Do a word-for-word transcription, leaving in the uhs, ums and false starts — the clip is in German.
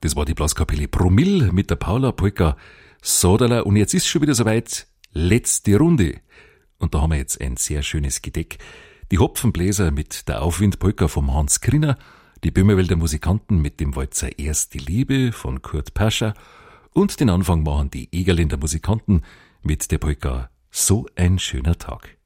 Das war die Blaskapelle Promille mit der Paula Polka Sodala. Und jetzt ist schon wieder soweit. Letzte Runde. Und da haben wir jetzt ein sehr schönes Gedeck. Die Hopfenbläser mit der Aufwindpolka vom Hans Krinner, die Böhmerwälder Musikanten mit dem Walzer Erste Liebe von Kurt Pascher und den Anfang machen die Egerländer Musikanten mit der Polka So ein schöner Tag.